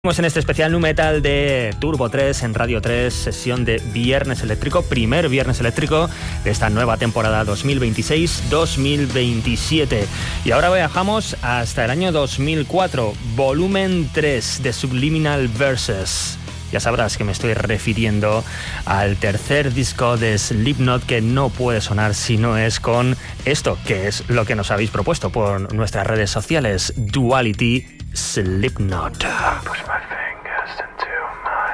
Estamos en este especial Nu Metal de Turbo 3 en Radio 3, sesión de Viernes Eléctrico, primer Viernes Eléctrico de esta nueva temporada 2026-2027. Y ahora viajamos hasta el año 2004, volumen 3 de Subliminal Verses. Ya sabrás que me estoy refiriendo al tercer disco de Slipknot, que no puede sonar si no es con esto, que es lo que nos habéis propuesto por nuestras redes sociales, Duality Slipknot.